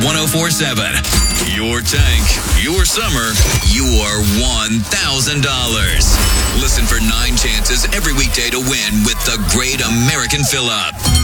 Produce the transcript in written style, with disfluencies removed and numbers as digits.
1047. Your tank, your summer, your $1,000. Listen for 9 chances every weekday to win with the Great American Fill-Up.